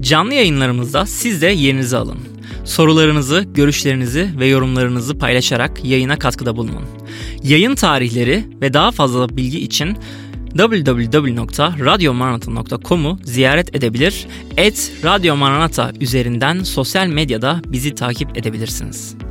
Canlı yayınlarımızda siz de yerinizi alın. Sorularınızı, görüşlerinizi ve yorumlarınızı paylaşarak yayına katkıda bulunun. Yayın tarihleri ve daha fazla bilgi için www.radyomaranatha.com'u ziyaret edebilir, @radyomaranatha üzerinden sosyal medyada bizi takip edebilirsiniz.